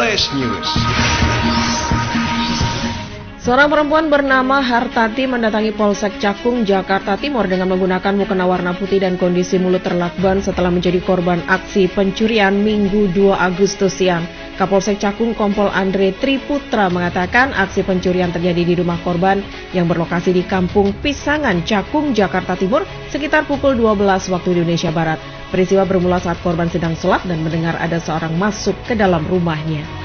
Flash News. Seorang perempuan bernama Hartati mendatangi Polsek Cakung, Jakarta Timur dengan menggunakan mukena warna putih dan kondisi mulut terlakban setelah menjadi korban aksi pencurian Minggu 2 Agustus siang. Kapolsek Cakung Kompol Andre Triputra mengatakan aksi pencurian terjadi di rumah korban yang berlokasi di Kampung Pisangan, Cakung, Jakarta Timur sekitar pukul 12 waktu Indonesia Barat. Peristiwa bermula saat korban sedang sholat dan mendengar ada seorang masuk ke dalam rumahnya.